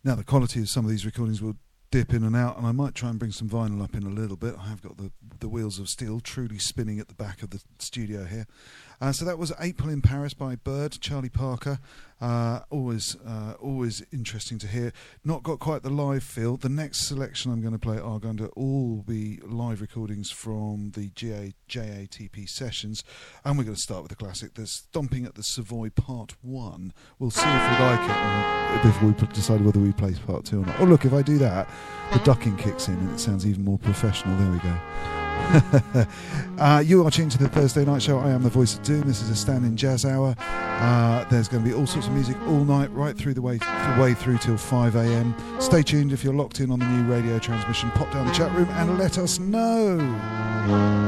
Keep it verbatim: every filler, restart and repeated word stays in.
Now, the quality of some of these recordings will dip in and out, and I might try and bring some vinyl up in a little bit. I have got the, the wheels of steel truly spinning at the back of the studio here. Uh, so that was April in Paris by Bird, Charlie Parker. Uh, always uh, always interesting to hear. Not got quite the live feel. The next selection I'm going to play are going to all be live recordings from the G A, J A T P sessions, and we're going to start with the classic. The Stomping at the Savoy Part one. We'll see if we like it and before we decide whether we play Part two or not. Oh look, if I do that, the ducking kicks in and it sounds even more professional. There we go. uh, you are tuned to the Thursday Night Show. I am the voice of doom. This is a stand-in jazz hour. Uh, there's going to be all sorts of music all night, right through the way, the way through till five a m. Stay tuned if you're locked in on the new radio transmission. Pop down the chat room and let us know.